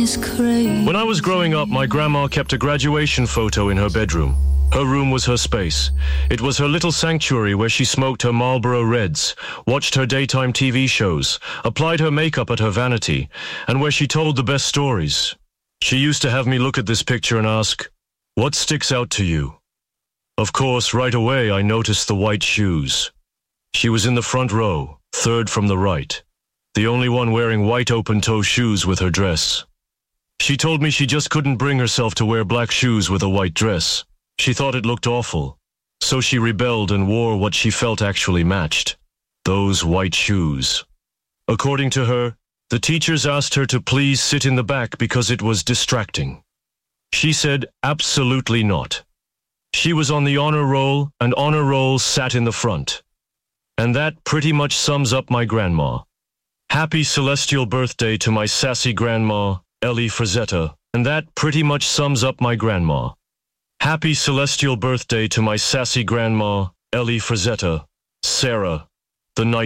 is crazy. When I was growing up, my grandma kept a graduation photo in her bedroom. Her room was her space. It was her little sanctuary where she smoked her Marlboro Reds, watched her daytime TV shows, applied her makeup at her vanity, and where she told the best stories. She used to have me look at this picture and ask, "What sticks out to you?" Of course, right away I noticed the white shoes. She was in the front row, third from the right, the only one wearing white open-toe shoes with her dress. She told me she just couldn't bring herself to wear black shoes with a white dress. She thought it looked awful, so she rebelled and wore what she felt actually matched, those white shoes. According to her, the teachers asked her to please sit in the back because it was distracting. She said absolutely not. She was on the honor roll, and honor roll sat in the front. And that pretty much sums up my grandma. Happy celestial birthday to my sassy grandma, Ellie Frazetta. And that pretty much sums up my grandma. Happy celestial birthday to my sassy grandma, Ellie Frazetta, Sarah, the night.